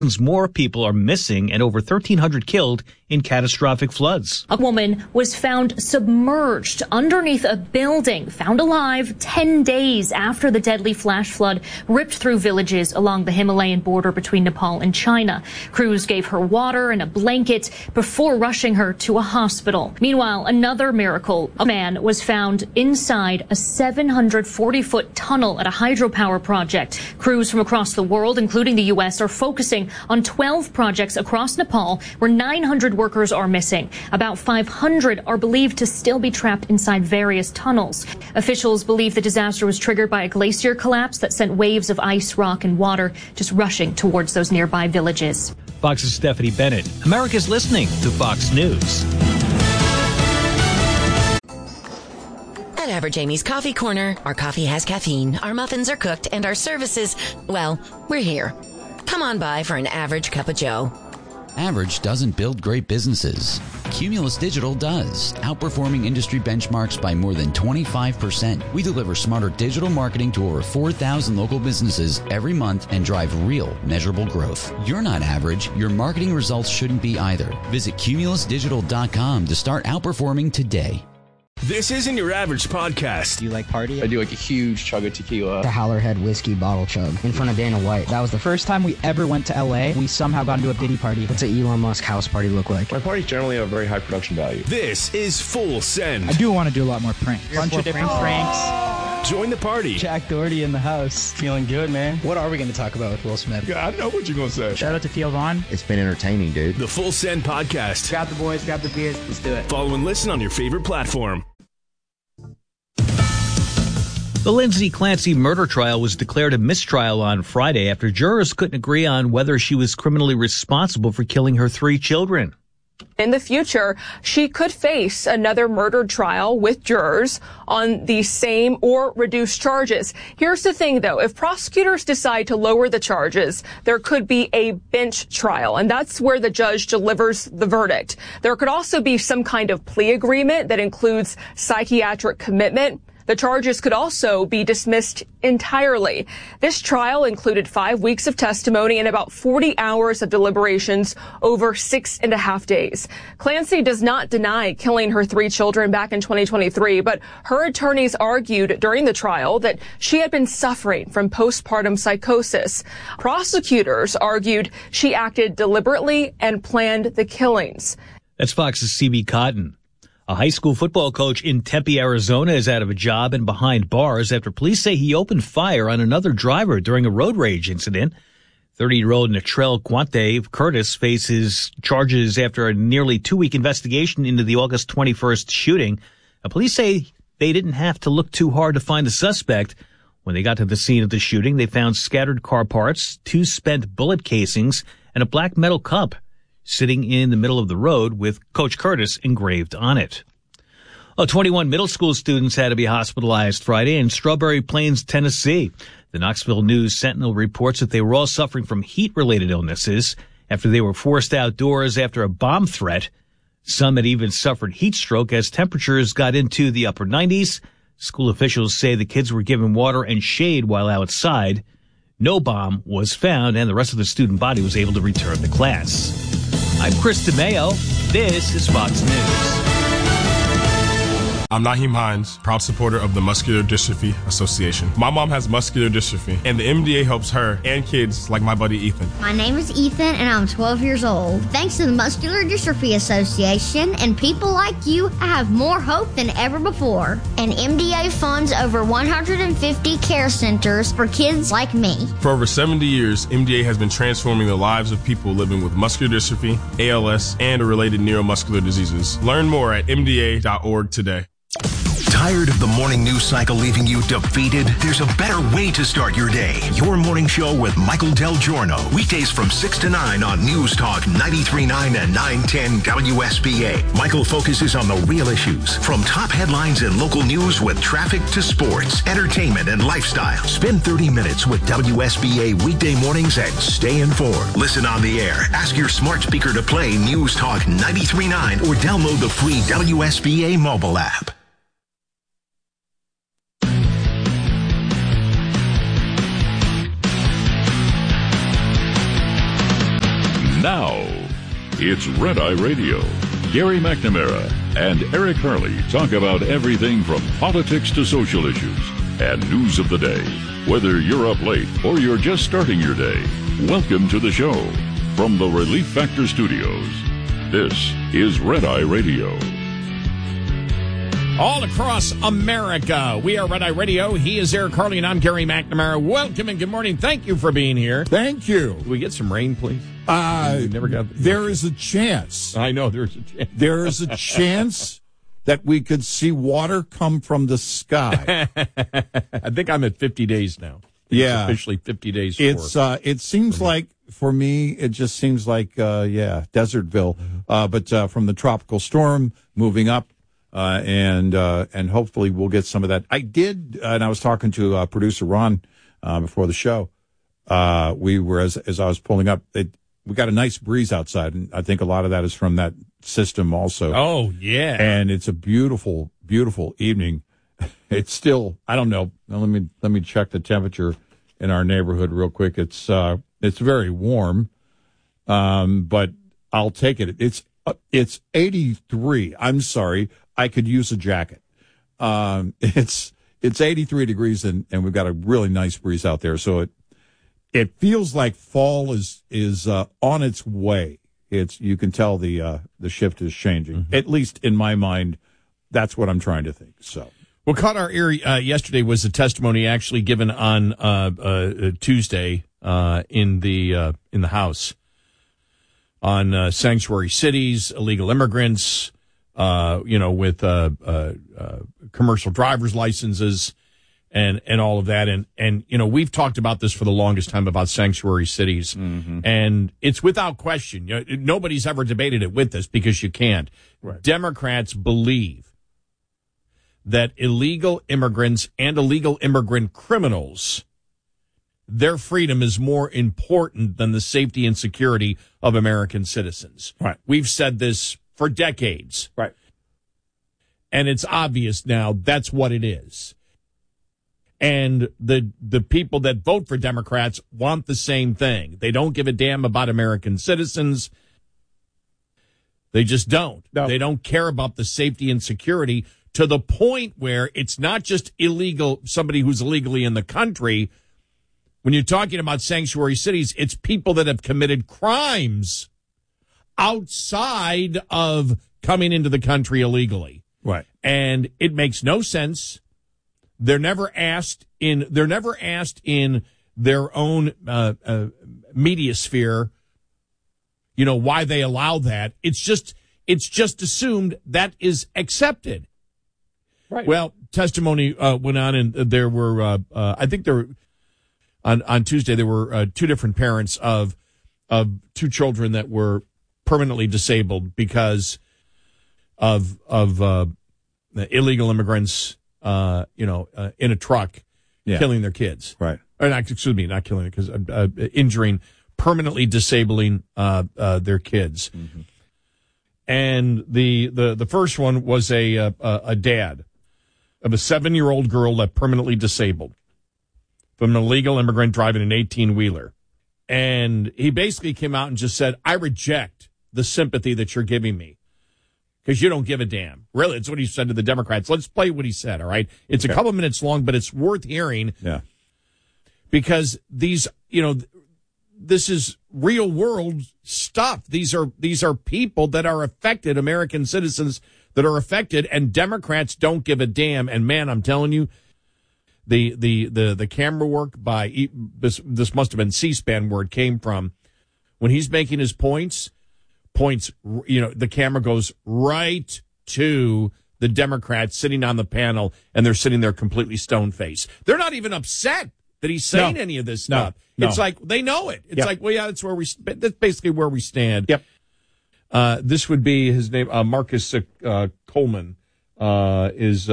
More people are missing and over 1,300 killed in catastrophic floods. A woman was found submerged underneath a building, found alive 10 days after the deadly flash flood ripped through villages along the Himalayan border between Nepal and China. Crews gave her water and a blanket before rushing her to a hospital. Meanwhile, another miracle. A man was found inside a 740-foot tunnel at a hydropower project. Crews from across the world, including the U.S., are focusing on 12 projects across Nepal where 900 workers are missing. About 500 are believed to still be trapped inside various tunnels. Officials believe the disaster was triggered by a glacier collapse that sent waves of ice, rock, and water just rushing towards those nearby villages. Fox's Stephanie Bennett. America's listening to Fox News. At Average Amy's Coffee Corner, our coffee has caffeine, our muffins are cooked, and our services, well, we're here. Come on by for an average cup of joe. Average doesn't build great businesses. Cumulus Digital does, outperforming industry benchmarks by more than 25%. We deliver smarter digital marketing to over 4,000 local businesses every month and drive real, measurable growth. You're not average. Your marketing results shouldn't be either. Visit cumulusdigital.com to start outperforming today. This isn't your average podcast. Do you like party? I do like a huge chug of tequila. The Howlerhead whiskey bottle chug in front of Dana White. That was the first time we ever went to LA. We somehow got into a Diddy party. What's an Elon Musk house party look like? My parties generally have very high production value. This is Full Send. I do want to do a lot more pranks. Bunch of different pranks. Join the party. Jack Doherty in the house. Feeling good, man. What are we going to talk about with Will Smith? Yeah, I know what you're going to say. Shout out to Theo Vaughn. It's been entertaining, dude. The Full Send podcast. Grab the boys, grab the beers. Let's do it. Follow and listen on your favorite platform. The Lindsay Clancy murder trial was declared a mistrial on Friday after jurors couldn't agree on whether she was criminally responsible for killing her 3 children. In the future, she could face another murder trial with jurors on the same or reduced charges. Here's the thing, though. If prosecutors decide to lower the charges, there could be a bench trial, and that's where the judge delivers the verdict. There could also be some kind of plea agreement that includes psychiatric commitment. The charges could also be dismissed entirely. This trial included 5 weeks of testimony and about 40 hours of deliberations over 6.5 days. Clancy does not deny killing her 3 children back in 2023, but her attorneys argued during the trial that she had been suffering from postpartum psychosis. Prosecutors argued she acted deliberately and planned the killings. That's Fox's CB Cotton. A high school football coach in Tempe, Arizona is out of a job and behind bars after police say he opened fire on another driver during a road rage incident. 30-year-old Natrell Quante Curtis faces charges after a nearly 2-week investigation into the August 21st shooting. Police say they didn't have to look too hard to find the suspect. When they got to the scene of the shooting, they found scattered car parts, 2 spent bullet casings, and a black metal cup sitting in the middle of the road with Coach Curtis engraved on it. 21 middle school students had to be hospitalized Friday in Strawberry Plains, Tennessee. The Knoxville News-Sentinel reports that they were all suffering from heat-related illnesses after they were forced outdoors after a bomb threat. Some had even suffered heat stroke as temperatures got into the upper 90s. School officials say the kids were given water and shade while outside. No bomb was found, and the rest of the student body was able to return to class. I'm Chris DeMeo. This is Fox News. I'm Naheem Hines, proud supporter of the Muscular Dystrophy Association. My mom has muscular dystrophy, and the MDA helps her and kids like my buddy Ethan. My name is Ethan, and I'm 12 years old. Thanks to the Muscular Dystrophy Association and people like you, I have more hope than ever before. And MDA funds over 150 care centers for kids like me. For over 70 years, MDA has been transforming the lives of people living with muscular dystrophy, ALS, and related neuromuscular diseases. Learn more at MDA.org today. Tired of the morning news cycle leaving you defeated? There's a better way to start your day. Your morning show with Michael Del Giorno. Weekdays from 6 to 9 on News Talk 93.9 and 910 WSBA. Michael focuses on the real issues, from top headlines and local news with traffic to sports, entertainment, and lifestyle. Spend 30 minutes with WSBA weekday mornings and stay informed. Listen on the air. Ask your smart speaker to play News Talk 93.9 or download the free WSBA mobile app. Now, it's Red Eye Radio. Gary McNamara and Eric Harley talk about everything from politics to social issues and news of the day. Whether you're up late or you're just starting your day, welcome to the show. From the Relief Factor Studios, this is Red Eye Radio. All across America, we are Red Eye Radio. He is Eric Harley, and I'm Gary McNamara. Welcome and good morning. Thank you for being here. Thank you. Can we get some rain, please? Never got. There is a chance. I know there's a chance. There is a chance that we could see water come from the sky. I think I'm at 50 days now. It's officially 50 days. It seems like, for me, it just seems like, Desertville. But from the tropical storm moving up, and hopefully we'll get some of that. I did, and I was talking to producer Ron before the show. We were, as I was pulling up, we got a nice breeze outside, and I think a lot of that is from that system also. Oh, yeah. And it's a beautiful, beautiful evening. It's still, I don't know. Now, let me check the temperature in our neighborhood real quick. It's very warm, but I'll take it. It's 83. I'm sorry. I could use a jacket. It's 83 degrees, and we've got a really nice breeze out there. So it feels like fall is on its way. You can tell the shift is changing. Mm-hmm. At least in my mind, that's what I'm trying to think. So. What caught our ear yesterday was a testimony actually given on Tuesday in the House on sanctuary cities, illegal immigrants, with commercial driver's licenses and all of that. And we've talked about this for the longest time about sanctuary cities. Mm-hmm. And it's without question. Nobody's ever debated it with us because you can't. Right. Democrats believe that illegal immigrants and illegal immigrant criminals, their freedom is more important than the safety and security of American citizens. Right. We've said this for decades. Right. And it's obvious now that's what it is. And the people that vote for Democrats want the same thing. They don't give a damn about American citizens. They just don't. No. They don't care about the safety and security to the point where it's not just illegal, somebody who's illegally in the country. When you're talking about sanctuary cities, it's people that have committed crimes outside of coming into the country illegally. Right. And it makes no sense. They're never asked in their own media sphere, why they allow that. It's just assumed that is accepted. Right. Well, testimony went on, and there were, I think there were, on Tuesday, there were two different parents of two children that were permanently disabled because of illegal immigrants, in a truck, killing their kids. Right. Or not killing it, because injuring, permanently disabling their kids. Mm-hmm. And the first one was a dad of a 7-year-old girl that permanently disabled from an illegal immigrant driving an 18-wheeler. And he basically came out and just said, I reject the sympathy that you're giving me because you don't give a damn. Really, it's what he said to the Democrats. Let's play what he said, all right? It's a couple minutes long, but it's worth hearing. Yeah. Because these, this is real world stuff. These are people that are affected, American citizens that are affected, and Democrats don't give a damn. And man, I'm telling you, the camera work by this must have been C-SPAN where it came from. When he's making his points, the camera goes right to the Democrats sitting on the panel, and they're sitting there completely stone-faced. They're not even upset that he's saying any of this stuff. No. It's like they know it. It's like, well, yeah, that's basically where we stand. Yep. This would be his name. Marcus Coleman is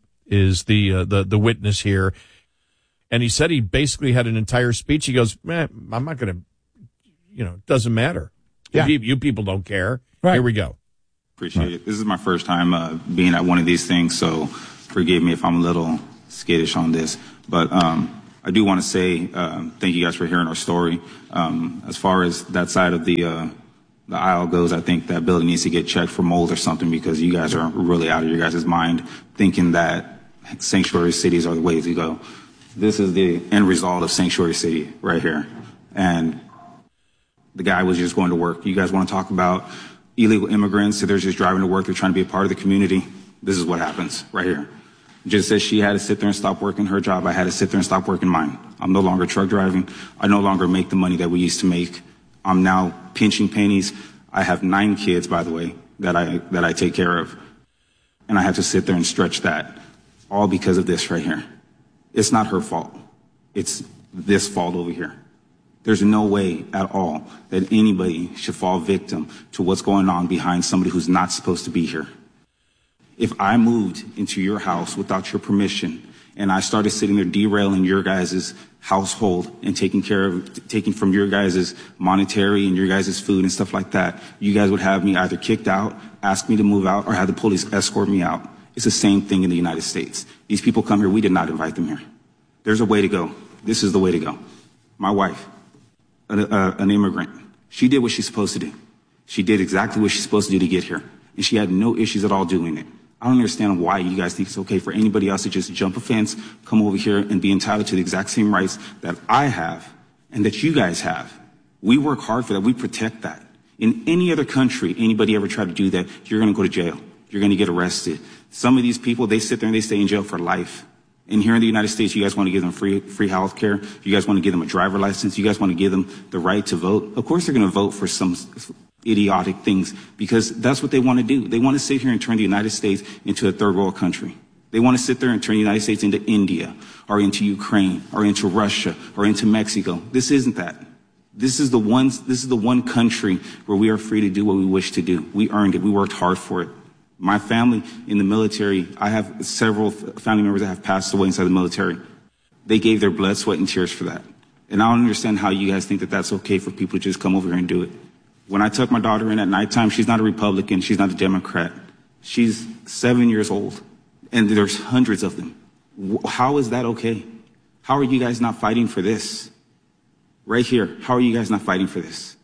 the witness here, and he said he basically had an entire speech. He goes, man, I'm not going to, it doesn't matter. Yeah. You people don't care. Right. Here we go. Appreciate it. This is my first time being at one of these things, so forgive me if I'm a little skittish on this. But I do want to say thank you guys for hearing our story. As far as that side of the the aisle goes, I think that building needs to get checked for mold or something, because you guys are really out of your guys' mind thinking that sanctuary cities are the way to go. This is the end result of sanctuary city right here. And the guy was just going to work. You guys want to talk about illegal immigrants, so they're just driving to work, they're trying to be a part of the community. This is what happens right here. Just as she had to sit there and stop working her job, I had to sit there and stop working mine. I'm no longer truck driving. I no longer make the money that we used to make. I'm now pinching pennies. I have 9 kids, by the way, that I take care of. And I have to sit there and stretch that, all because of this right here. It's not her fault. It's this fault over here. There's no way at all that anybody should fall victim to what's going on behind somebody who's not supposed to be here. If I moved into your house without your permission and I started sitting there derailing your guys' household and taking from your guys' monetary and your guys' food and stuff like that, you guys would have me either kicked out, ask me to move out, or have the police escort me out. It's the same thing in the United States. These people come here. We did not invite them here. There's a way to go. This is the way to go. My wife, an immigrant, she did what she's supposed to do. She did exactly what she's supposed to do to get here. And she had no issues at all doing it. I don't understand why you guys think it's okay for anybody else to just jump a fence, come over here, and be entitled to the exact same rights that I have and that you guys have. We work hard for that. We protect that. In any other country, anybody ever try to do that, you're going to go to jail. You're going to get arrested. Some of these people, they sit there and they stay in jail for life. And here in the United States, you guys want to give them free health care. You guys want to give them a driver license. You guys want to give them the right to vote. Of course, they're going to vote for some idiotic things because that's what they want to do. They want to sit here and turn the United States into a third world country. They want to sit there and turn the United States into India or into Ukraine or into Russia or into Mexico. This isn't that. This is the one country where we are free to do what we wish to do. We earned it. We worked hard for it. My family in the military, I have several family members that have passed away inside the military. They gave their blood, sweat, and tears for that. And I don't understand how you guys think that that's okay for people to just come over here and do it. When I took my daughter in at nighttime, she's not a Republican, she's not a Democrat. She's 7 years old, and there's hundreds of them. How is that okay? How are you guys not fighting for this? Right here, how are you guys not fighting for this?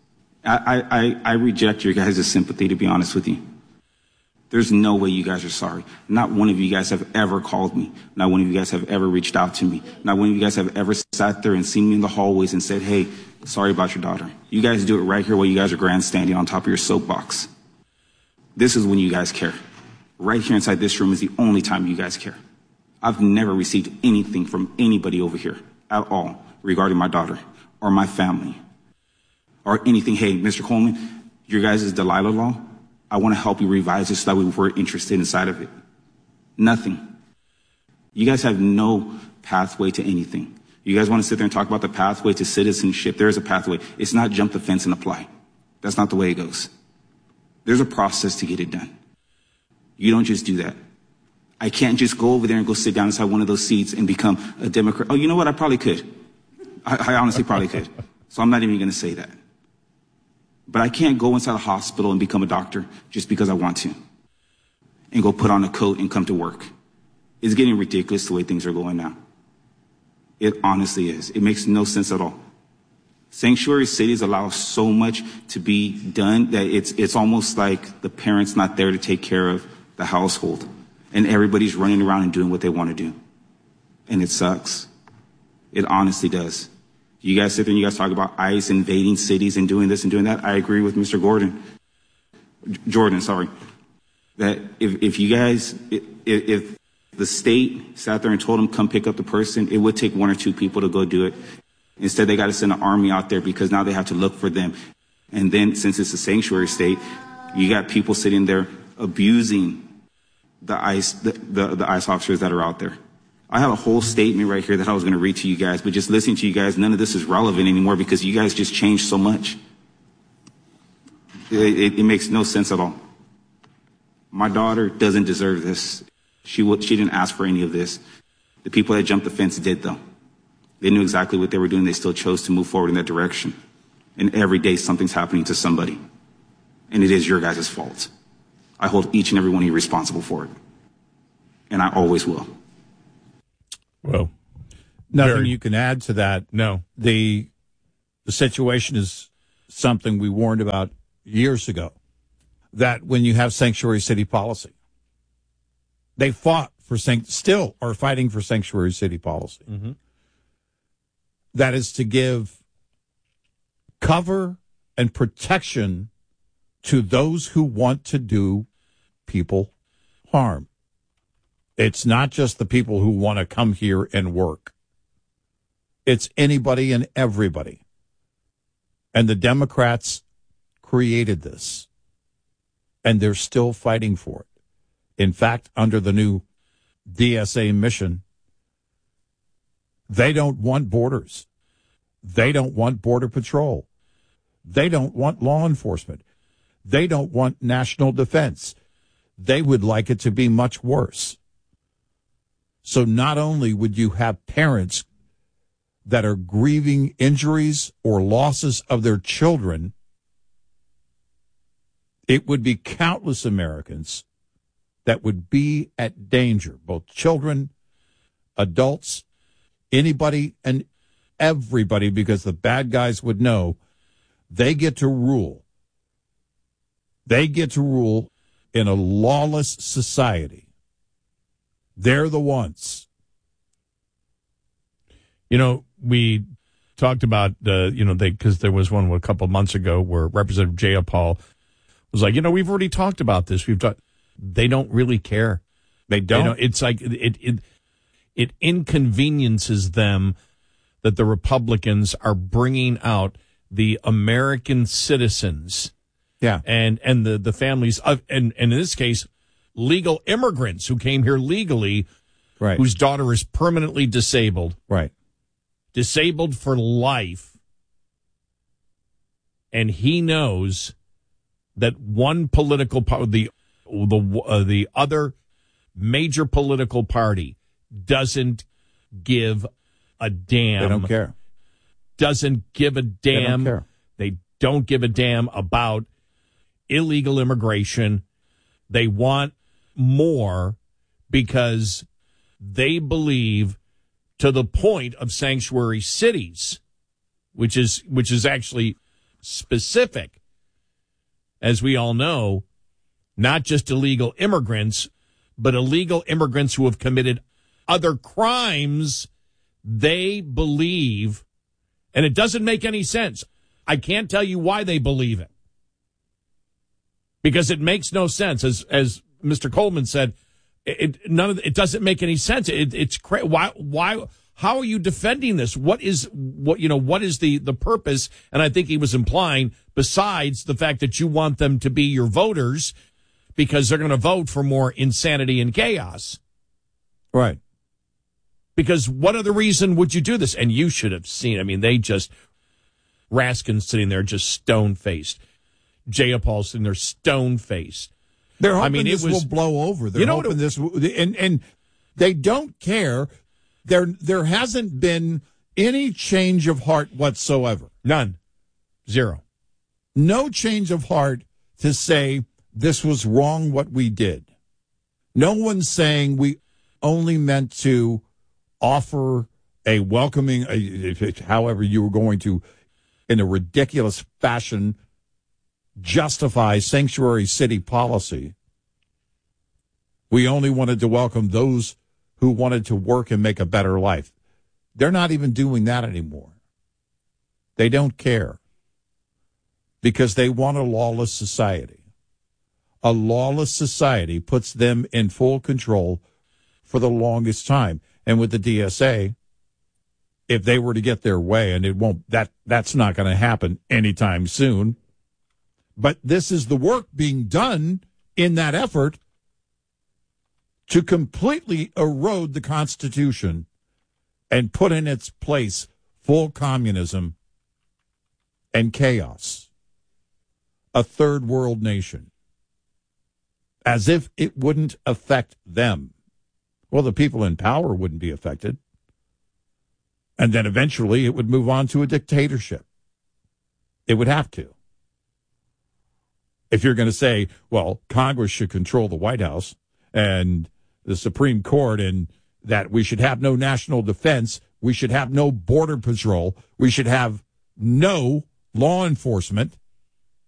I reject your guys' sympathy, to be honest with you. There's no way you guys are sorry. Not one of you guys have ever called me. Not one of you guys have ever reached out to me. Not one of you guys have ever sat there and seen me in the hallways and said, hey, sorry about your daughter. You guys do it right here while you guys are grandstanding on top of your soapbox. This is when you guys care. Right here inside this room is the only time you guys care. I've never received anything from anybody over here at all regarding my daughter or my family or anything. Hey, Mr. Coleman, your guys' Delilah law, I want to help you revise this so that we were interested inside of it. Nothing. You guys have no pathway to anything. You guys want to sit there and talk about the pathway to citizenship. There is a pathway. It's not jump the fence and apply. That's not the way it goes. There's a process to get it done. You don't just do that. I can't just go over there and go sit down inside one of those seats and become a Democrat. Oh, you know what? I probably could. I honestly probably could. So I'm not even going to say that. But I can't go inside a hospital and become a doctor just because I want to and go put on a coat and come to work. It's getting ridiculous the way things are going now. It honestly is. It makes no sense at all. Sanctuary cities allow so much to be done that it's almost like the parents not there to take care of the household and everybody's running around and doing what they want to do. And it sucks. It honestly does. You guys sit there and you guys talk about ICE invading cities and doing this and doing that. I agree with Mr. Jordan, that if you guys, if the state sat there and told them come pick up the person, it would take 1 or 2 people to go do it. Instead, they got to send an army out there because now they have to look for them. And then since it's a sanctuary state, you got people sitting there abusing the ICE officers that are out there. I have a whole statement right here that I was going to read to you guys, but just listening to you guys, none of this is relevant anymore because you guys just changed so much. It makes no sense at all. My daughter doesn't deserve this. She didn't ask for any of this. The people that jumped the fence did, though. They knew exactly what they were doing. They still chose to move forward in that direction. And every day something's happening to somebody. And it is your guys' fault. I hold each and every one of you responsible for it. And I always will. Well, nothing you can add to that. No. The situation is something we warned about years ago that when you have sanctuary city policy, they fought for, still are fighting for sanctuary city policy. Mm-hmm. That is to give cover and protection to those who want to do people harm. It's not just the people who want to come here and work. It's anybody and everybody. And the Democrats created this. And they're still fighting for it. In fact, under the new DSA mission, they don't want borders. They don't want border patrol. They don't want law enforcement. They don't want national defense. They would like it to be much worse. So not only would you have parents that are grieving injuries or losses of their children, it would be countless Americans that would be at danger, both children, adults, anybody and everybody, because the bad guys would know they get to rule. They get to rule in a lawless society. They're the ones. You know, we talked about, because there was one a couple of months ago where Representative Jayapal was like, we've already talked about this. They don't really care. They don't. It's like it inconveniences them that the Republicans are bringing out the American citizens. Yeah. And the families of, and in this case, legal immigrants who came here legally, right, whose daughter is permanently disabled. Right. Disabled for life. And he knows that one political party, the other major political party doesn't give a damn. They don't care. Doesn't give a damn. They don't care. They don't give a damn about illegal immigration. They want more because they believe, to the point of sanctuary cities, which is actually specific, as we all know, not just illegal immigrants, but illegal immigrants who have committed other crimes. They believe, and it doesn't make any sense. I can't tell you why they believe it, because it makes no sense. As Mr. Coleman said, it doesn't make any sense. It's why? How are you defending this? What is the purpose? And I think he was implying, besides the fact that you want them to be your voters because they're going to vote for more insanity and chaos. Right. Because what other reason would you do this? And you should have seen, they just, Raskin sitting there just stone-faced. Jayapal sitting there stone-faced. They're hoping this will blow over. They're hoping this, and they don't care. There hasn't been any change of heart whatsoever. None. Zero. No change of heart to say this was wrong what we did. No one's saying we only meant to offer a welcoming, however you were going to, in a ridiculous fashion, justify sanctuary city policy. We only wanted to welcome those who wanted to work and make a better life. They're not even doing that anymore. They don't care because they want a lawless society. A lawless society puts them in full control for the longest time. And with the DSA, if they were to get their way, and it won't, that's not going to happen anytime soon. But this is the work being done in that effort to completely erode the Constitution and put in its place full communism and chaos. A third world nation. As if it wouldn't affect them. Well, the people in power wouldn't be affected. And then eventually it would move on to a dictatorship. It would have to. If you're going to say, well, Congress should control the White House and the Supreme Court, and that we should have no national defense, we should have no border patrol, we should have no law enforcement,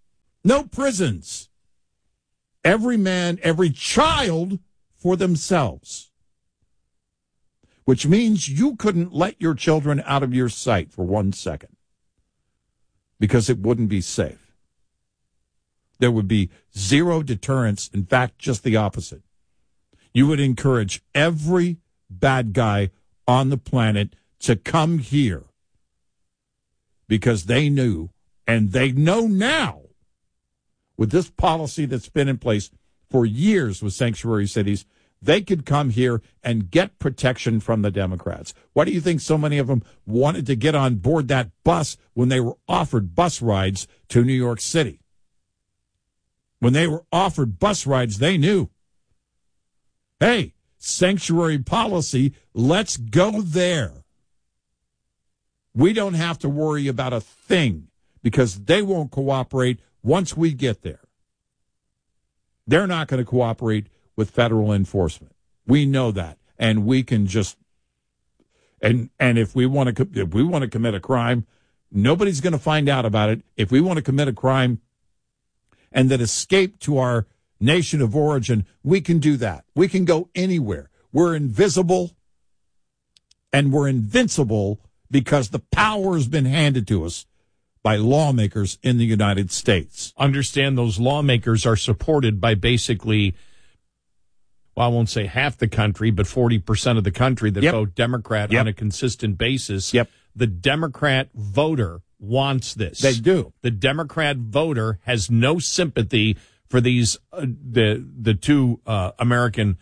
No prisons. Every man, every child for themselves. Which means you couldn't let your children out of your sight for 1 second because it wouldn't be safe. There would be zero deterrence. In fact, just the opposite. You would encourage every bad guy on the planet to come here because they knew, and they know now, with this policy that's been in place for years with sanctuary cities, they could come here and get protection from the Democrats. Why do you think so many of them wanted to get on board that bus when they were offered bus rides to New York City? When they were offered bus rides, they knew, hey, sanctuary policy, let's go there. We don't have to worry about a thing because they won't cooperate once we get there. They're not going to cooperate with federal enforcement. We know that, and we can just and if we want to commit a crime, nobody's going to find out about it. If we want to commit a crime and then escape to our nation of origin, we can do that. We can go anywhere. We're invisible and we're invincible because the power has been handed to us by lawmakers in the United States. Understand those lawmakers are supported by basically, well, I won't say half the country, but 40% of the country that vote Democrat on a consistent basis. The Democrat voter wants this. They do. The Democrat voter has no sympathy for these the two American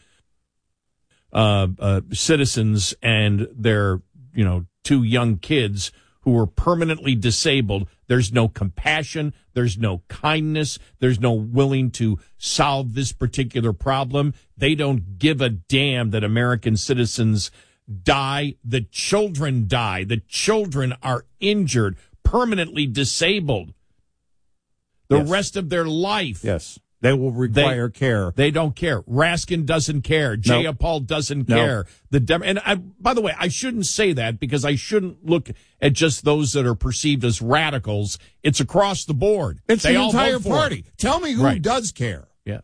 citizens and their two young kids who were permanently disabled. There's no compassion. There's no kindness. There's no willing to solve this particular problem. They don't give a damn that American citizens die. The children die. The children are injured, permanently disabled. The rest of their life. Yes. They will require care. They don't care. Raskin doesn't care. Jayapal doesn't care. By the way, I shouldn't say that because I shouldn't look at just those that are perceived as radicals. It's across the board. It's the entire party. Tell me who does care. Yeah.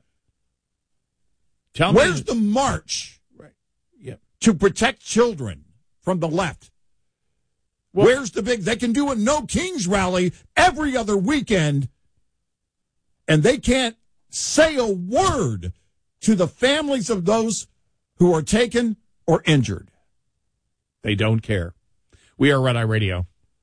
Where's the march to protect children from the left? Well, where's the big? They can do a No Kings rally every other weekend, and they can't say a word to the families of those who are taken or injured. They don't care. We are Red Eye Radio.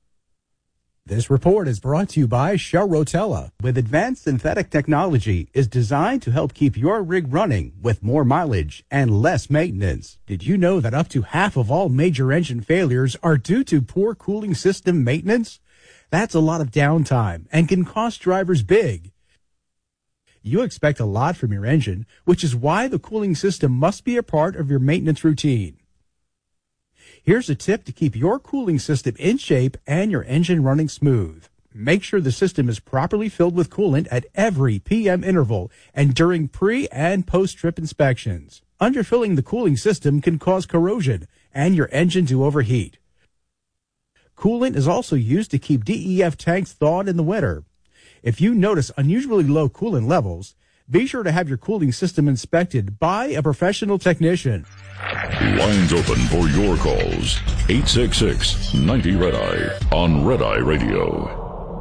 This report is brought to you by Shell Rotella. With advanced synthetic technology, is designed to help keep your rig running with more mileage and less maintenance. Did you know that up to half of all major engine failures are due to poor cooling system maintenance? That's a lot of downtime and can cost drivers big. You expect a lot from your engine, which is why the cooling system must be a part of your maintenance routine. Here's a tip to keep your cooling system in shape and your engine running smooth. Make sure the system is properly filled with coolant at every PM interval and during pre- and post-trip inspections. Underfilling the cooling system can cause corrosion and your engine to overheat. Coolant is also used to keep DEF tanks thawed in the winter. If you notice unusually low coolant levels, be sure to have your cooling system inspected by a professional technician. Lines open for your calls. 866-90-RED-EYE on Red Eye Radio.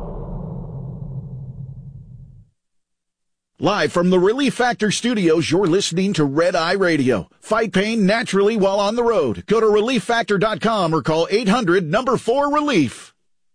Live from the Relief Factor studios, you're listening to Red Eye Radio. Fight pain naturally while on the road. Go to ReliefFactor.com or call 800-4RELIEF.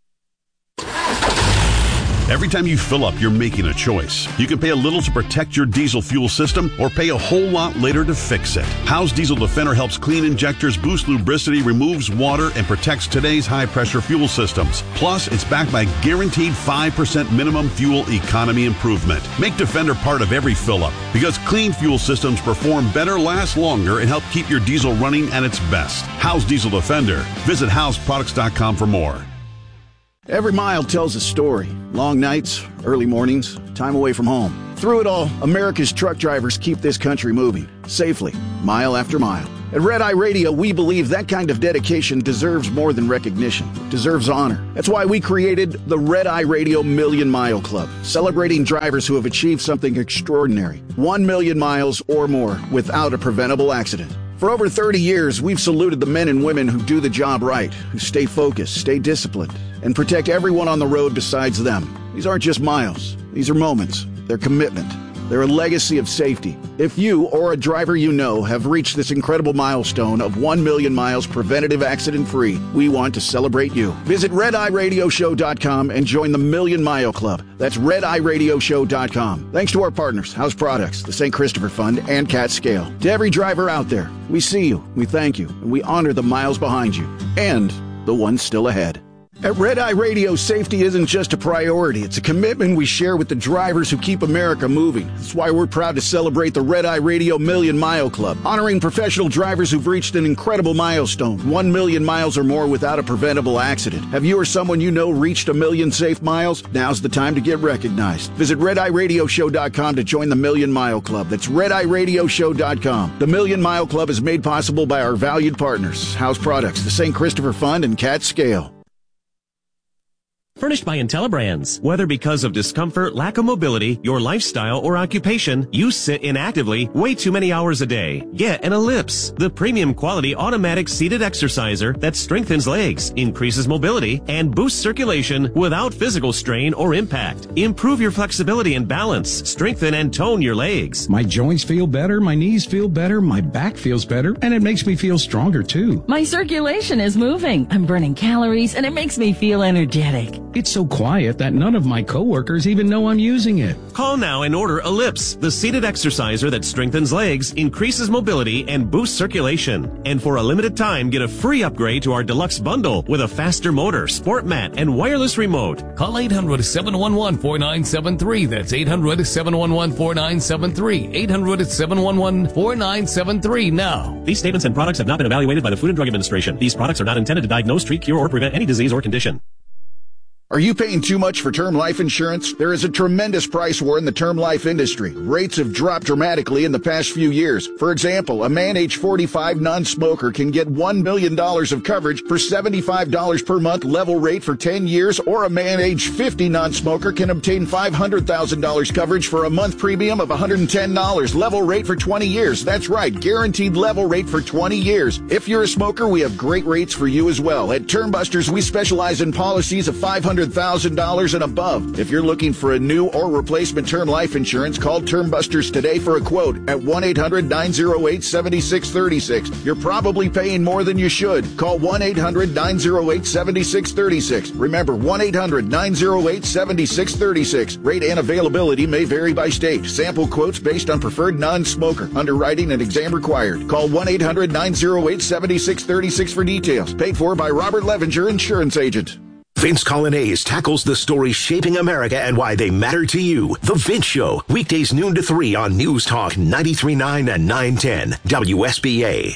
Every time you fill up, you're making a choice. You can pay a little to protect your diesel fuel system or pay a whole lot later to fix it. How's Diesel Defender helps clean injectors, boost lubricity, removes water, and protects today's high-pressure fuel systems. Plus, it's backed by guaranteed 5% minimum fuel economy improvement. Make Defender part of every fill-up because clean fuel systems perform better, last longer, and help keep your diesel running at its best. How's Diesel Defender? Visit howsproducts.com for more. Every mile tells a story. Long nights, early mornings, time away from home. Through it all, America's truck drivers keep this country moving, safely, mile after mile. At Red Eye Radio, we believe that kind of dedication deserves more than recognition. It deserves honor. That's why we created the Red Eye Radio Million Mile Club, celebrating drivers who have achieved something extraordinary. 1 million miles or more without a preventable accident. For over 30 years, we've saluted the men and women who do the job right, who stay focused, stay disciplined, and protect everyone on the road besides them. These aren't just miles. These are moments. They're commitment. They're a legacy of safety. If you or a driver you know have reached this incredible milestone of 1 million miles preventative accident-free, we want to celebrate you. Visit RedEyeRadioShow.com and join the Million Mile Club. That's RedEyeRadioShow.com. Thanks to our partners, House Products, the St. Christopher Fund, and Cat Scale. To every driver out there, we see you, we thank you, and we honor the miles behind you and the ones still ahead. At Red Eye Radio, safety isn't just a priority. It's a commitment we share with the drivers who keep America moving. That's why we're proud to celebrate the Red Eye Radio Million Mile Club, honoring professional drivers who've reached an incredible milestone, 1 million miles or more without a preventable accident. Have you or someone you know reached 1 million safe miles? Now's the time to get recognized. Visit RedEyeRadioShow.com to join the Million Mile Club. That's RedEyeRadioShow.com. The Million Mile Club is made possible by our valued partners, House Products, the St. Christopher Fund, and Cat Scale. Furnished by IntelliBrands. Whether because of discomfort, lack of mobility, your lifestyle, or occupation, you sit inactively way too many hours a day. Get an Ellipse, the premium quality automatic seated exerciser that strengthens legs, increases mobility, and boosts circulation without physical strain or impact. Improve your flexibility and balance, strengthen and tone your legs. My joints feel better, my knees feel better, my back feels better, and it makes me feel stronger too. My circulation is moving. I'm burning calories, and it makes me feel energetic. It's so quiet that none of my coworkers even know I'm using it. Call now and order Ellipse, the seated exerciser that strengthens legs, increases mobility, and boosts circulation. And for a limited time, get a free upgrade to our deluxe bundle with a faster motor, sport mat, and wireless remote. Call 800-711-4973. That's 800-711-4973. 800-711-4973 now. These statements and products have not been evaluated by the Food and Drug Administration. These products are not intended to diagnose, treat, cure, or prevent any disease or condition. Are you paying too much for term life insurance? There is a tremendous price war in the term life industry. Rates have dropped dramatically in the past few years. For example, a man age 45 non-smoker can get $1 million of coverage for $75 per month level rate for 10 years, or a man age 50 non-smoker can obtain $500,000 coverage for a month premium of $110 level rate for 20 years. That's right, guaranteed level rate for 20 years. If you're a smoker, we have great rates for you as well. At Term Busters, we specialize in policies of $500,000 and above. If you're looking for a new or replacement term life insurance, call Term Busters today for a quote at 1-800-908-7636. You're probably paying more than you should. Call 1-800-908-7636. Remember, 1-800-908-7636. Rate and availability may vary by state. Sample quotes based on preferred non-smoker. Underwriting and exam required. Call 1-800-908-7636 for details. Paid for by Robert Levenger, Insurance Agent. Vince Colonnese tackles the stories shaping America and why they matter to you. The Vince Show, weekdays noon to 3 on News Talk 93.9 and 910 WSBA.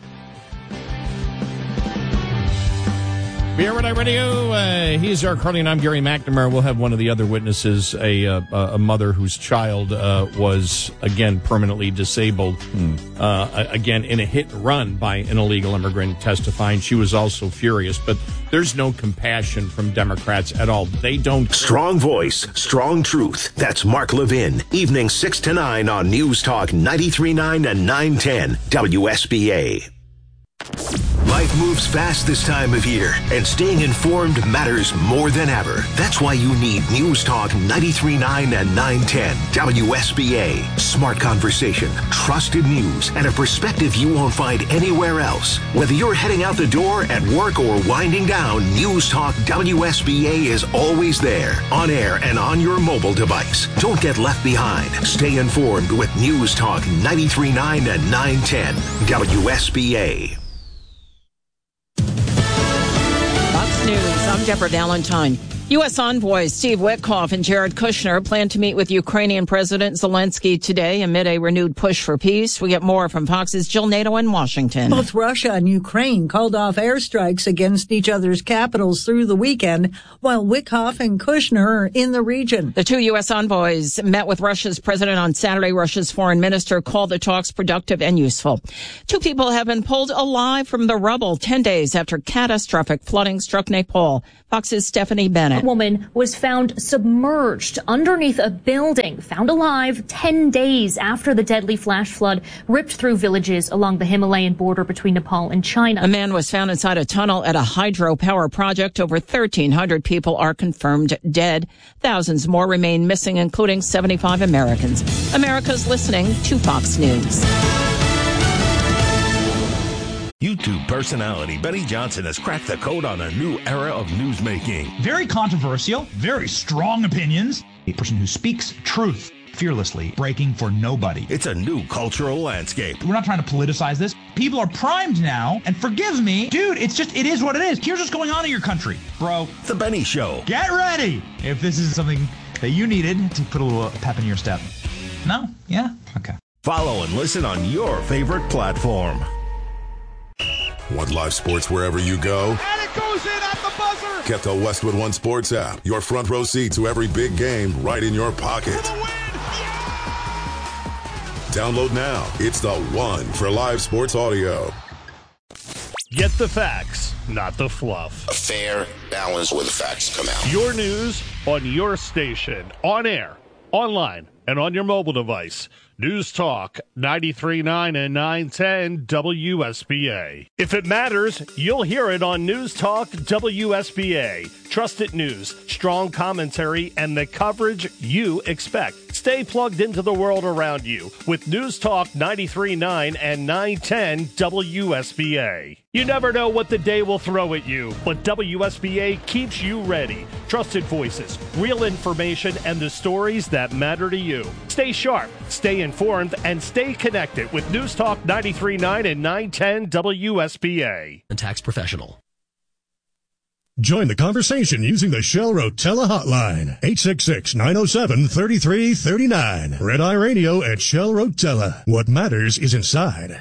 Here at Radio, he's Eric Carly and I'm Gary McNamara. We'll have one of the other witnesses, a mother whose child was, again, permanently disabled, again, in a hit and run by an illegal immigrant testifying. She was also furious, but there's no compassion from Democrats at all. They don't. Strong voice, strong truth. That's Mark Levin. Evening 6 to 9 on News Talk 93.9 and 910 WSBA. Life moves fast this time of year, and staying informed matters more than ever. That's why you need News Talk 93.9 and 910 WSBA. Smart conversation, trusted news, and a perspective you won't find anywhere else. Whether you're heading out the door, at work, or winding down, News Talk WSBA is always there, on air and on your mobile device. Don't get left behind. Stay informed with News Talk 93.9 and 910 WSBA. Fox News, I'm Deborah Valentine. U.S. envoys Steve Witkoff and Jared Kushner plan to meet with Ukrainian President Zelensky today amid a renewed push for peace. We get more from Fox's Jill Nato in Washington. Both Russia and Ukraine called off airstrikes against each other's capitals through the weekend, while Witkoff and Kushner are in the region. The two U.S. envoys met with Russia's president on Saturday. Russia's foreign minister called the talks productive and useful. Two people have been pulled alive from the rubble 10 days after catastrophic flooding struck Nepal. Fox's Stephanie Bennett. A woman was found submerged underneath a building, found alive 10 days after the deadly flash flood ripped through villages along the Himalayan border between Nepal and China. A man was found inside a tunnel at a hydropower project. Over 1,300 people are confirmed dead. Thousands more remain missing, including 75 Americans. America's listening to Fox News. YouTube personality Benny Johnson has cracked the code on a new era of newsmaking. Very controversial, very strong opinions. A person who speaks truth fearlessly, breaking for nobody. It's a new cultural landscape. We're not trying to politicize this. People are primed now, and forgive me, dude, it is what it is. Here's what's going on in your country, bro. The Benny Show. Get ready if this is something that you needed to put a little pep in your step. No? Yeah? Okay. Follow and listen on your favorite platform. Want live sports wherever you go? And it goes in at the buzzer! Get the Westwood One Sports app. Your front row seat to every big game right in your pocket. Download now. It's the one for live sports audio. Get the facts, not the fluff. A fair balance where the facts come out. Your news on your station, on air, online, and on your mobile device. News Talk 93.9 and 910 WSBA. If it matters, you'll hear it on News Talk WSBA. Trusted news, strong commentary, and the coverage you expect. Stay plugged into the world around you with News Talk 93.9 and 910 WSBA. You never know what the day will throw at you, but WSBA keeps you ready. Trusted voices, real information, and the stories that matter to you. Stay sharp, stay informed, and stay connected with News Talk 93.9 and 910 WSBA. A tax professional. Join the conversation using the Shell Rotella hotline, 866-907-3339. Red Eye Radio at Shell Rotella. What matters is inside.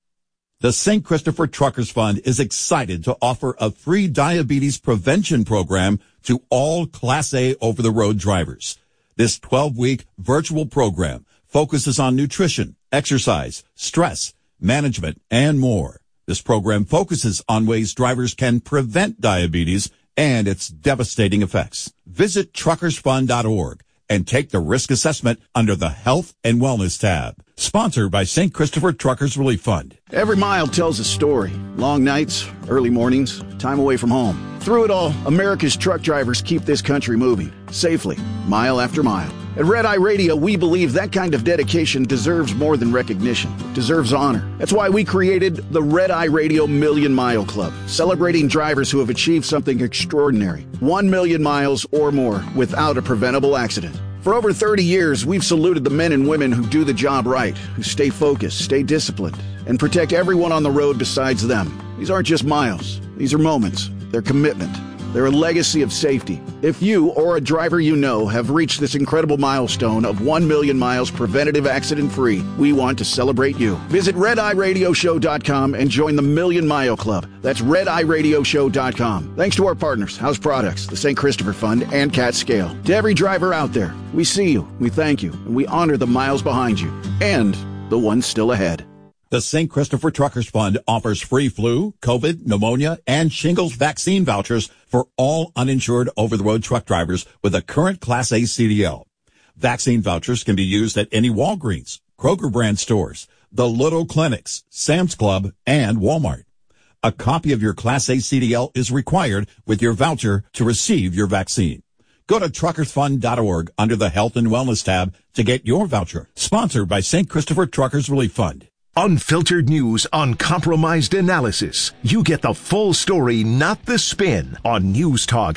The St. Christopher Truckers Fund is excited to offer a free diabetes prevention program to all Class A over-the-road drivers. This 12-week virtual program focuses on nutrition, exercise, stress, management, and more. This program focuses on ways drivers can prevent diabetes and its devastating effects. Visit truckersfund.org and take the risk assessment under the Health and Wellness tab. Sponsored by St. Christopher Truckers Relief Fund. Every mile tells a story. Long nights, early mornings, time away from home. Through it all, America's truck drivers keep this country moving, safely, mile after mile. At Red Eye Radio, we believe that kind of dedication deserves more than recognition. It deserves honor. That's why we created the Red Eye Radio Million Mile Club, celebrating drivers who have achieved something extraordinary. 1 million miles or more without a preventable accident. For over 30 years, we've saluted the men and women who do the job right, who stay focused, stay disciplined, and protect everyone on the road besides them. These aren't just miles. These are moments. They're commitment. They're a legacy of safety. If you or a driver you know have reached this incredible milestone of 1 million miles preventative accident-free, we want to celebrate you. Visit RedEyeRadioShow.com and join the Million Mile Club. That's RedEyeRadioShow.com. Thanks to our partners, House Products, the St. Christopher Fund, and Cat Scale. To every driver out there, we see you, we thank you, and we honor the miles behind you and the ones still ahead. The St. Christopher Truckers Fund offers free flu, COVID, pneumonia, and shingles vaccine vouchers for all uninsured over-the-road truck drivers with a current Class A CDL. Vaccine vouchers can be used at any Walgreens, Kroger brand stores, the Little Clinics, Sam's Club, and Walmart. A copy of your Class A CDL is required with your voucher to receive your vaccine. Go to truckersfund.org under the Health and Wellness tab to get your voucher. Sponsored by St. Christopher Truckers Relief Fund. Unfiltered news, uncompromised analysis. You get the full story, not the spin, on News Talk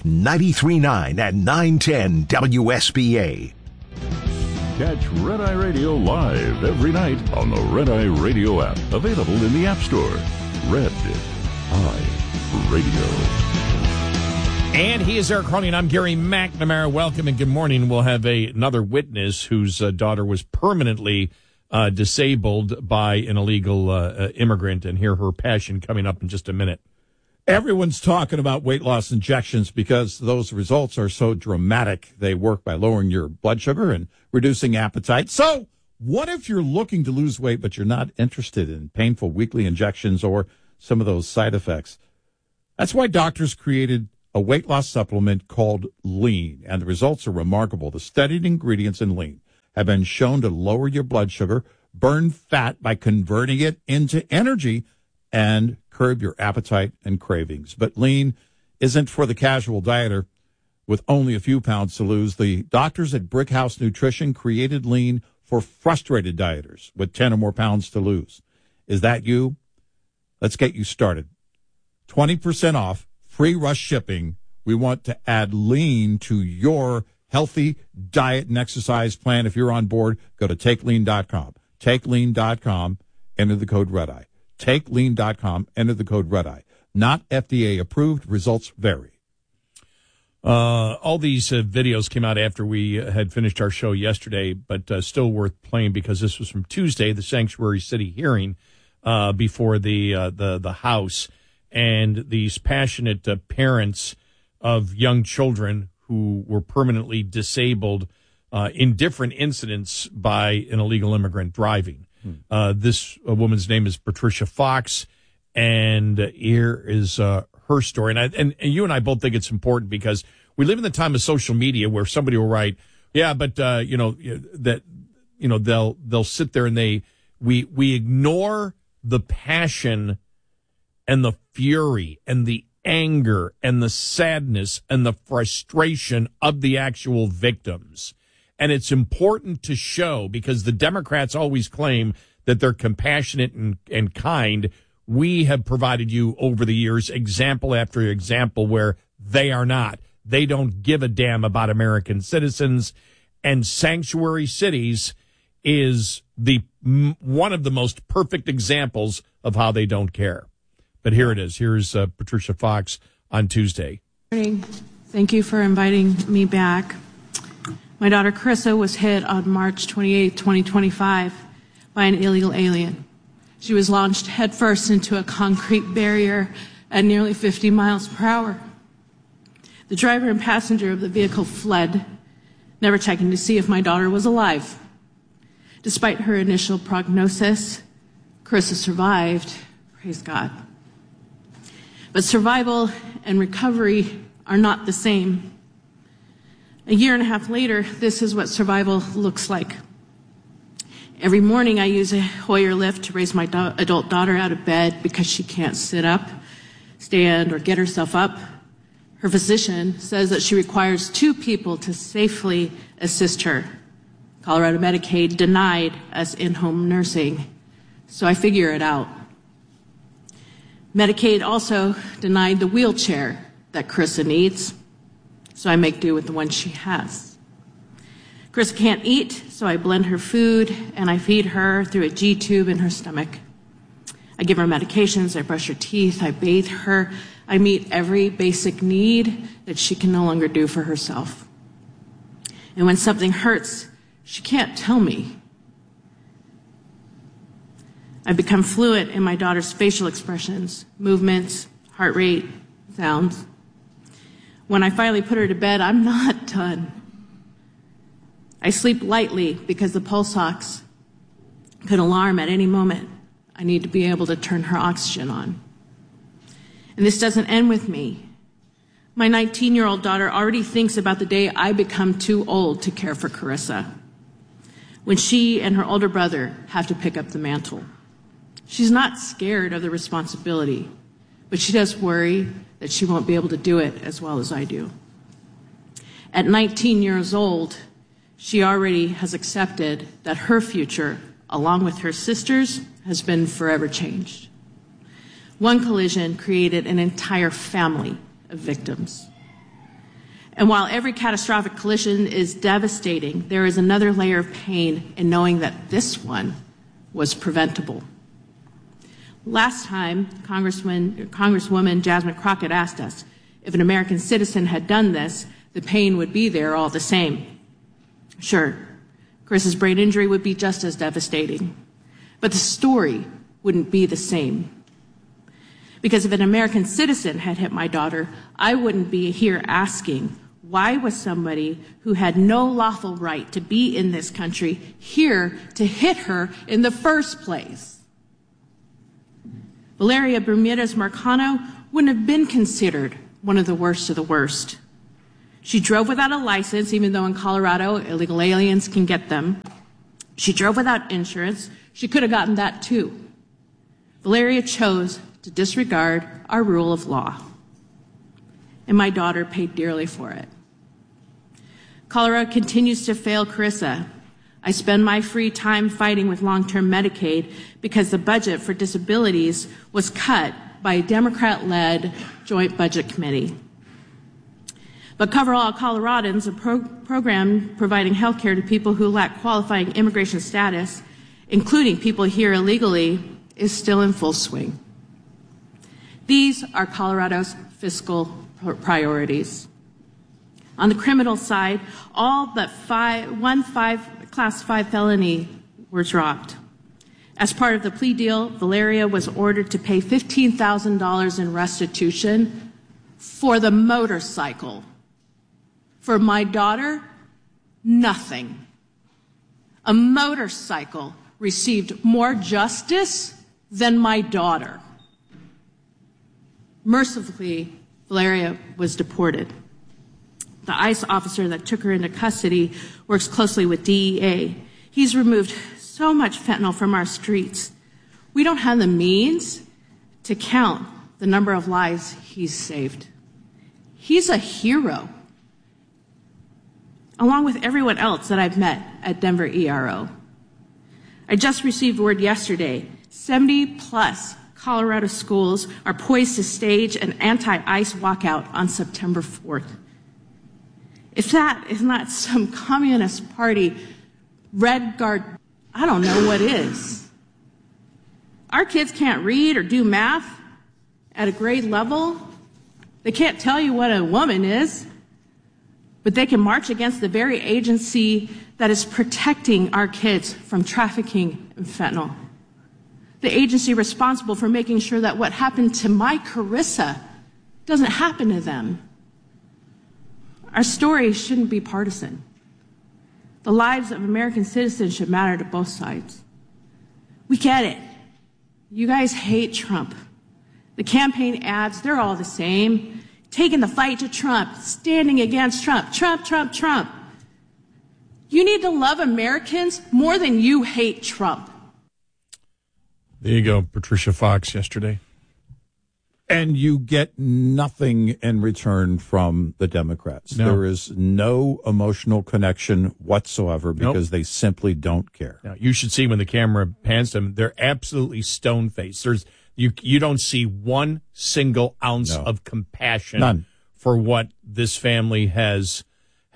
93.9 and 910 WSBA. Catch Red Eye Radio live every night on the Red Eye Radio app, available in the App Store. Red Eye Radio. And he is Eric Harley, and I'm Gary McNamara. Welcome and good morning. We'll have another witness whose daughter was permanently disabled by an illegal immigrant, and hear her passion coming up in just a minute. Everyone's talking about weight loss injections because those results are so dramatic. They work by lowering your blood sugar and reducing appetite. So what if you're looking to lose weight, but you're not interested in painful weekly injections or some of those side effects? That's why doctors created a weight loss supplement called Lean, and the results are remarkable. The studied ingredients in Lean have been shown to lower your blood sugar, burn fat by converting it into energy, and curb your appetite and cravings. But Lean isn't for the casual dieter with only a few pounds to lose. The doctors at Brickhouse Nutrition created Lean for frustrated dieters with 10 or more pounds to lose. Is that you? Let's get you started. 20% off, free rush shipping. We want to add Lean to your healthy diet and exercise plan. If you're on board, go to TakeLean.com. TakeLean.com, enter the code REDEYE. TakeLean.com, enter the code REDEYE. Not FDA approved. Results vary. All these videos came out after we had finished our show yesterday, but still worth playing because this was from Tuesday, the Sanctuary City hearing before the House. And these passionate parents of young children who were permanently disabled in different incidents by an illegal immigrant driving. This woman's name is Patricia Fox, and here is her story. And you and I both think it's important because we live in the time of social media where somebody will write, yeah, but they'll sit there and we ignore the passion and the fury and the anger and the sadness and the frustration of the actual victims. And it's important to show, because the Democrats always claim that they're compassionate and kind. We have provided you over the years example after example where they are not. They don't give a damn about American citizens. And Sanctuary Cities is one of the most perfect examples of how they don't care. But here it is. Here's Patricia Fox on Tuesday. Good morning. Thank you for inviting me back. My daughter Carissa was hit on March 28, 2025 by an illegal alien. She was launched headfirst into a concrete barrier at nearly 50 miles per hour. The driver and passenger of the vehicle fled, never checking to see if my daughter was alive. Despite her initial prognosis, Carissa survived. Praise God. But survival and recovery are not the same. A year and a half later, this is what survival looks like. Every morning I use a Hoyer lift to raise my adult daughter out of bed because she can't sit up, stand, or get herself up. Her physician says that she requires 2 people to safely assist her. Colorado Medicaid denied us in-home nursing, so I figure it out. Medicaid also denied the wheelchair that Carissa needs, so I make do with the one she has. Carissa can't eat, so I blend her food and I feed her through a G-tube in her stomach. I give her medications, I brush her teeth, I bathe her, I meet every basic need that she can no longer do for herself. And when something hurts, she can't tell me. I've become fluent in my daughter's facial expressions, movements, heart rate, sounds. When I finally put her to bed, I'm not done. I sleep lightly because the pulse ox could alarm at any moment. I need to be able to turn her oxygen on. And this doesn't end with me. My 19-year-old daughter already thinks about the day I become too old to care for Carissa, when she and her older brother have to pick up the mantle. She's not scared of the responsibility, but she does worry that she won't be able to do it as well as I do. At 19 years old, she already has accepted that her future, along with her sisters, has been forever changed. One collision created an entire family of victims. And while every catastrophic collision is devastating, there is another layer of pain in knowing that this one was preventable. Last time, Congresswoman Jasmine Crockett asked us If an American citizen had done this, the pain would be there all the same. Sure, Chris's brain injury would be just as devastating, but the story wouldn't be the same. Because if an American citizen had hit my daughter, I wouldn't be here asking, why was somebody who had no lawful right to be in this country here to hit her in the first place? Valeria Bermudez Marcano wouldn't have been considered one of the worst of the worst. She drove without a license, even though in Colorado, illegal aliens can get them. She drove without insurance. She could have gotten that too. Valeria chose to disregard our rule of law, and my daughter paid dearly for it. Colorado continues to fail Carissa. I spend my free time fighting with long-term Medicaid because the budget for disabilities was cut by a Democrat-led joint budget committee. But Cover All Coloradans, a program providing health care to people who lack qualifying immigration status, including people here illegally, is still in full swing. These are Colorado's fiscal priorities. On the criminal side, all but one Class 5 felony were dropped. As part of the plea deal, Valeria was ordered to pay $15,000 in restitution for the motorcycle. For my daughter, nothing. A motorcycle received more justice than my daughter. Mercifully, Valeria was deported. The ICE officer that took her into custody works closely with DEA. He's removed so much fentanyl from our streets. We don't have the means to count the number of lives he's saved. He's a hero, along with everyone else that I've met at Denver ERO. I just received word yesterday, 70-plus Colorado schools are poised to stage an anti-ICE walkout on September 4th. If that is not some Communist Party Red Guard, I don't know what is. Our kids can't read or do math at a grade level. They can't tell you what a woman is, but they can march against the very agency that is protecting our kids from trafficking and fentanyl. The agency responsible for making sure that what happened to my Carissa doesn't happen to them. Our story shouldn't be partisan. The lives of American citizens should matter to both sides. We get it. You guys hate Trump. The campaign ads, they're all the same. Taking the fight to Trump, standing against Trump, Trump, Trump, Trump. You need to love Americans more than you hate Trump. There you go, Patricia Fox yesterday. And you get nothing in return from the Democrats. No. There is no emotional connection whatsoever because they simply don't care. Now, you should see when the camera pans them, they're absolutely stone-faced. You don't see one single ounce of compassion for what this family has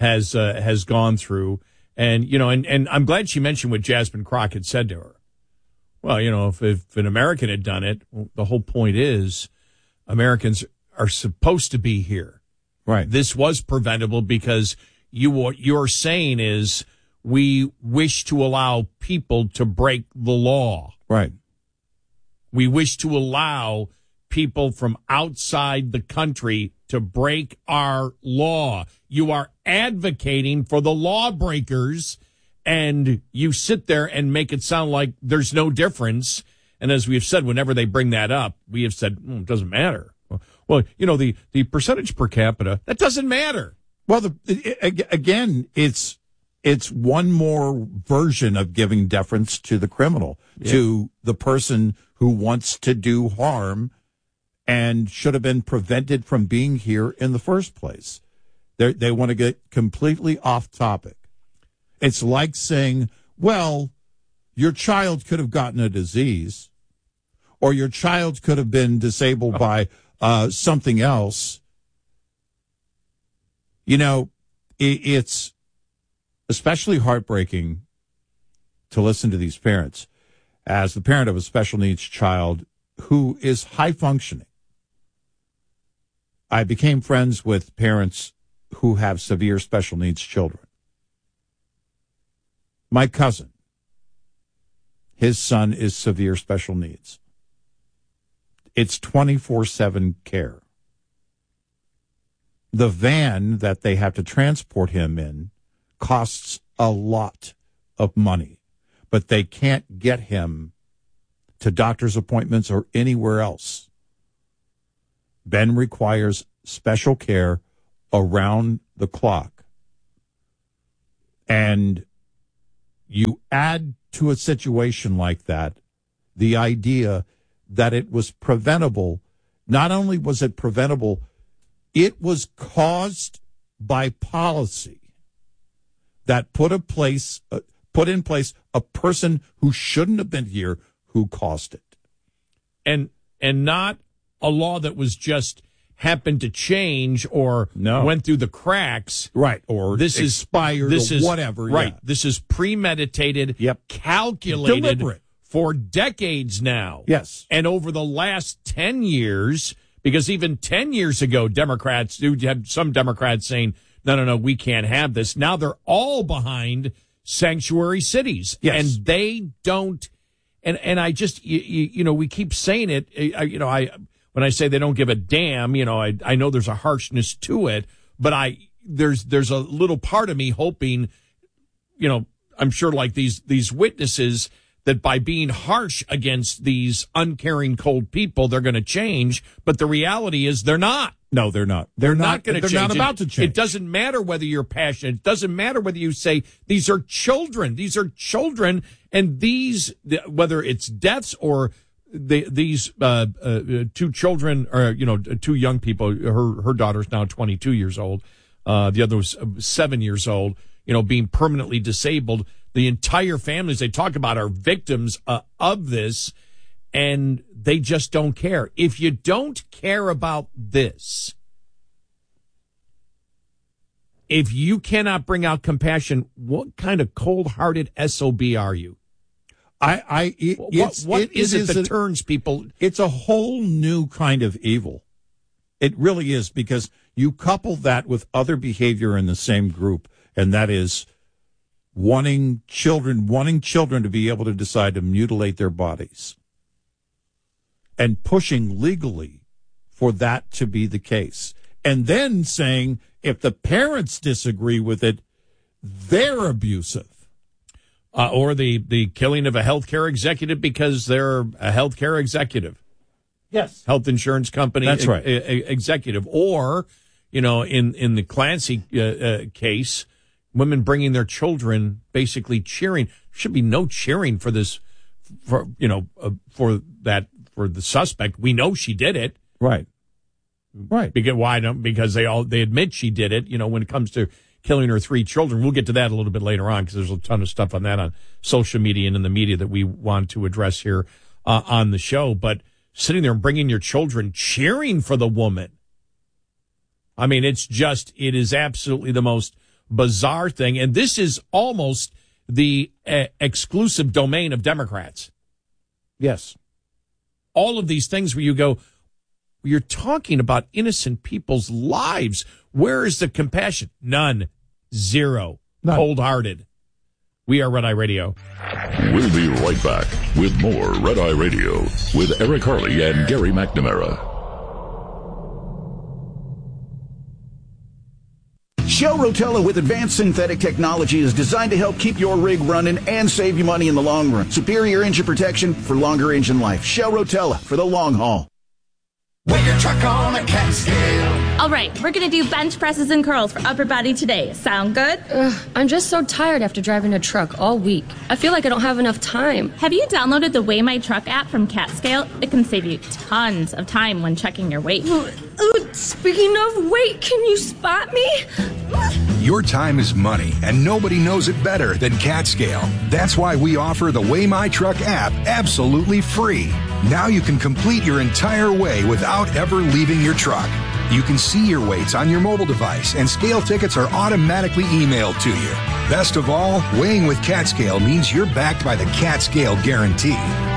gone through. And, and I'm glad she mentioned what Jasmine Crockett said to her. Well, if an American had done it, the whole point is Americans are supposed to be here. Right. This was preventable because what you're saying is we wish to allow people to break the law. Right. We wish to allow people from outside the country to break our law. You are advocating for the lawbreakers, and you sit there and make it sound like there's no difference. And as we have said, whenever they bring that up, we have said, it doesn't matter. Well, the percentage per capita, that doesn't matter. Well, again, it's one more version of giving deference to the criminal, to the person who wants to do harm and should have been prevented from being here in the first place. They want to get completely off topic. It's like saying, well, your child could have gotten a disease, or your child could have been disabled by something else. It's especially heartbreaking to listen to these parents as the parent of a special needs child who is high functioning. I became friends with parents who have severe special needs children. My cousin, his son is severe special needs. It's 24/7 care. The van that they have to transport him in costs a lot of money, but they can't get him to doctor's appointments or anywhere else. Ben requires special care around the clock. And you add to a situation like that the idea that it was preventable. Not only was it preventable, it was caused by policy that put in place a person who shouldn't have been here who caused it. And not a law that was just happened to change or went through the cracks. Right. Or this expired is whatever. Right. Yeah. This is premeditated, calculated, deliberate for decades now. Yes. And over the last 10 years, because even 10 years ago, Democrats, you have some Democrats saying, no, we can't have this. Now they're all behind sanctuary cities. Yes. And they don't. And I just, we keep saying it, when I say they don't give a damn, I know there's a harshness to it, but there's a little part of me hoping, I'm sure like these witnesses, that by being harsh against these uncaring, cold people, they're going to change. But the reality is they're not. No, they're not. They're not going to change. They're not about to change. It doesn't matter whether you're passionate. It doesn't matter whether you say these are children. These are children, and whether it's deaths or these two children, or two young people. Her daughter's now 22 years old. The other was 7 years old. Being permanently disabled. The entire families they talk about are victims of this, and they just don't care. If you don't care about this, if you cannot bring out compassion, what kind of cold-hearted SOB are you? What is it that turns people? It's a whole new kind of evil. It really is, because you couple that with other behavior in the same group, and that is wanting children to be able to decide to mutilate their bodies and pushing legally for that to be the case. And then saying if the parents disagree with it, they're abusive. Or the killing of a healthcare executive because they're a healthcare executive. Yes. Health insurance company. That's right. Executive. Or, in the Clancy case, women bringing their children, basically cheering. There should be no cheering for this, for the suspect. We know she did it. Right. Because they admit she did it. When it comes to killing her 3 children, we'll get to that a little bit later on because there's a ton of stuff on that on social media and in the media that we want to address here on the show. But sitting there and bringing your children, cheering for the woman. I mean, it is absolutely the most bizarre thing, and this is almost the exclusive domain of Democrats. Yes. All of these things where you go, you're talking about innocent people's lives. Where is the compassion? None. Zero. Cold-hearted. We are Red Eye Radio. We'll be right back with more Red Eye Radio with Eric Harley and Gary McNamara. Shell Rotella with advanced synthetic technology is designed to help keep your rig running and save you money in the long run. Superior engine protection for longer engine life. Shell Rotella for the long haul. Weigh your truck on a cat scale. All right, we're going to do bench presses and curls for upper body today. Sound good? I'm just so tired after driving a truck all week. I feel like I don't have enough time. Have you downloaded the Weigh My Truck app from CatScale? It can save you tons of time when checking your weight. Speaking of weight, can you spot me? Your time is money, and nobody knows it better than CatScale. That's why we offer the Weigh My Truck app absolutely free. Now you can complete your entire weigh without ever leaving your truck. You can see your weights on your mobile device, and scale tickets are automatically emailed to you. Best of all, weighing with CatScale means you're backed by the CatScale Guarantee.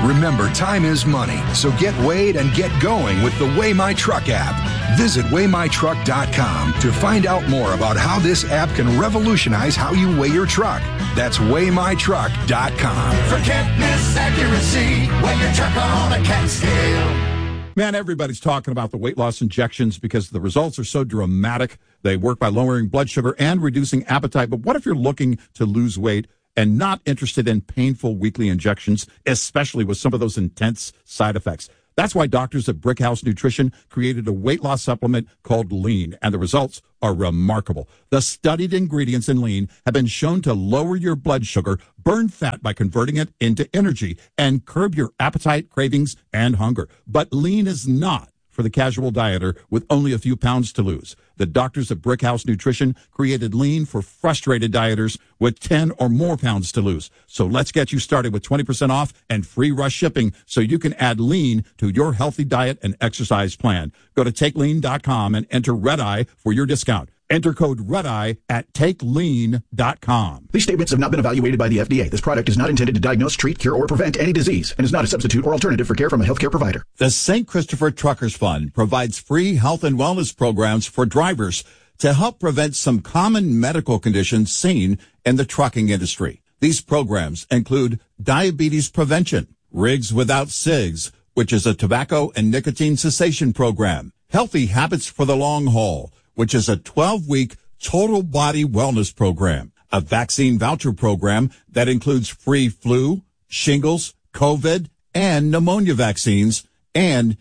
Remember, time is money, so get weighed and get going with the Weigh My Truck app. Visit WeighMyTruck.com to find out more about how this app can revolutionize how you weigh your truck. That's WeighMyTruck.com. Forget accuracy, weigh your truck on a cat scale. Man, everybody's talking about the weight loss injections because the results are so dramatic. They work by lowering blood sugar and reducing appetite. But what if you're looking to lose weight and not interested in painful weekly injections, especially with some of those intense side effects? That's why doctors at Brickhouse Nutrition created a weight loss supplement called Lean, and the results are remarkable. The studied ingredients in Lean have been shown to lower your blood sugar, burn fat by converting it into energy, and curb your appetite, cravings, and hunger. But Lean is not for the casual dieter with only a few pounds to lose. The doctors at Brickhouse Nutrition created Lean for frustrated dieters with 10 or more pounds to lose. So let's get you started with 20% off and free rush shipping so you can add Lean to your healthy diet and exercise plan. Go to TakeLean.com and enter RedEye for your discount. Enter code RedEye at TakeLean.com. These statements have not been evaluated by the FDA. This product is not intended to diagnose, treat, cure, or prevent any disease and is not a substitute or alternative for care from a healthcare provider. The St. Christopher Truckers Fund provides free health and wellness programs for drivers to help prevent some common medical conditions seen in the trucking industry. These programs include diabetes prevention, Rigs Without Cigs, which is a tobacco and nicotine cessation program, Healthy Habits for the Long Haul, which is a 12-week total body wellness program, a vaccine voucher program that includes free flu, shingles, COVID, and pneumonia vaccines, and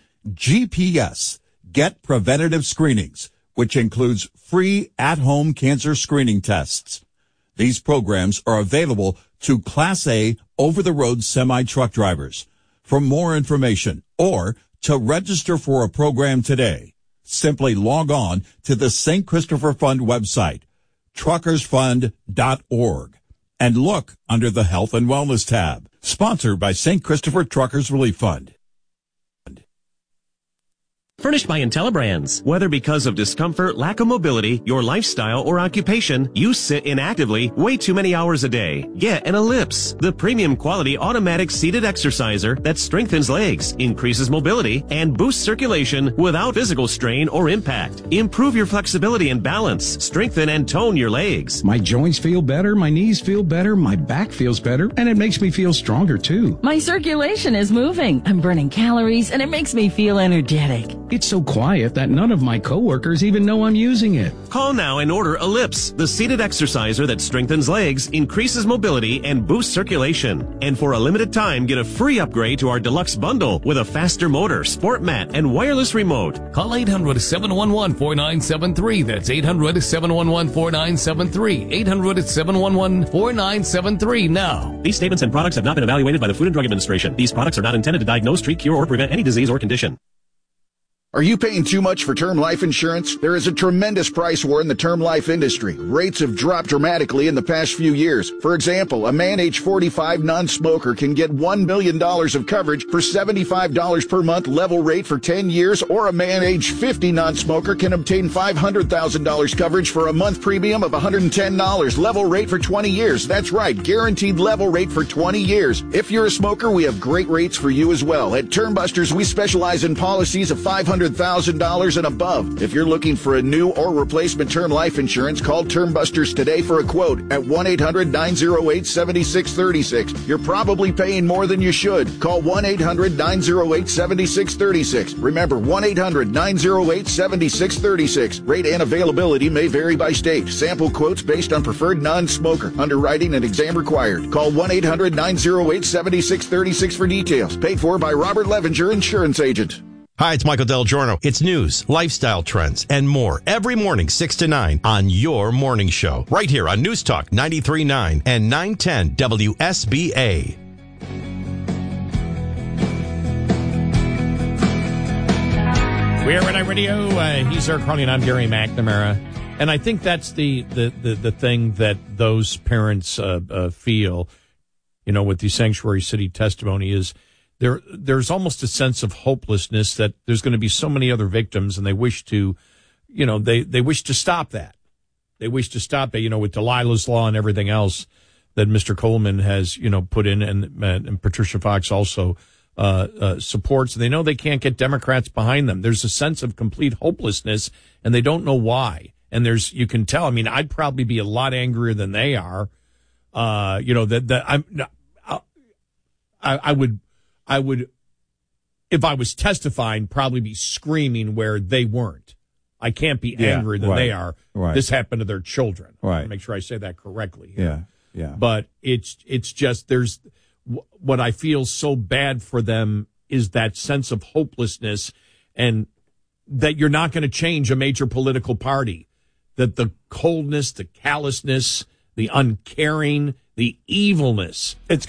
GPS, Get Preventative Screenings, which includes free at-home cancer screening tests. These programs are available to Class A over-the-road semi-truck drivers. For more information or to register for a program today, simply log on to the St. Christopher Fund website, truckersfund.org, and look under the Health and Wellness tab. Sponsored by St. Christopher Truckers Relief Fund. Furnished by IntelliBrands. Whether because of discomfort, lack of mobility, your lifestyle, or occupation, you sit inactively way too many hours a day. Get an Ellipse, the premium quality automatic seated exerciser that strengthens legs, increases mobility, and boosts circulation without physical strain or impact. Improve your flexibility and balance. Strengthen and tone your legs. My joints feel better, my knees feel better, my back feels better, and it makes me feel stronger too. My circulation is moving. I'm burning calories, and it makes me feel energetic. It's so quiet that none of my coworkers even know I'm using it. Call now and order Ellipse, the seated exerciser that strengthens legs, increases mobility, and boosts circulation. And for a limited time, get a free upgrade to our deluxe bundle with a faster motor, sport mat, and wireless remote. Call 800-711-4973. That's 800-711-4973. 800-711-4973 now. These statements and products have not been evaluated by the Food and Drug Administration. These products are not intended to diagnose, treat, cure, or prevent any disease or condition. Are you paying too much for term life insurance? There is a tremendous price war in the term life industry. Rates have dropped dramatically in the past few years. For example, a man age 45 non-smoker can get $1 million of coverage for $75 per month level rate for 10 years, or a man age 50 non-smoker can obtain $500,000 coverage for a month premium of $110 level rate for 20 years. That's right, guaranteed level rate for 20 years. If you're a smoker, we have great rates for you as well. At Termbusters, we specialize in policies of $500,000 and above. If you're looking for a new or replacement term life insurance, call Termbusters today for a quote at 1-800-908-7636. You're probably paying more than you should. Call 1-800-908-7636. Remember, 1-800-908-7636. Rate and availability may vary by state. Sample quotes based on preferred non-smoker. Underwriting and exam required. Call 1-800-908-7636 for details. Paid for by Robert Levinger, insurance agent. Hi, it's Michael Del Giorno. It's news, lifestyle trends, and more every morning 6 to 9 on your morning show. Right here on News Talk 93.9 and 910 WSBA. We are Red Eye Radio. He's Eric Carly and I'm Gary McNamara. And I think that's the thing that those parents feel, you know, with the Sanctuary City testimony is there's almost a sense of hopelessness that there's going to be so many other victims, and they wish to, you know, they wish to stop that. They wish to stop it, you know, with Delilah's Law and everything else. that Mr. Coleman has, put in, and Patricia Fox also supports. They know they can't get Democrats behind them. There's a sense of complete hopelessness, and they don't know why. And you can tell. I mean, I'd probably be a lot angrier than they are. I would, if I was testifying, probably be screaming where they weren't. I can't be angrier than they are. Right. This happened to their children. Right. I want to make sure I say that correctly here. Yeah. But it's just what I feel so bad for them is that sense of hopelessness, and that you're not going to change a major political party. That the coldness, the callousness, the uncaring, the evilness. It's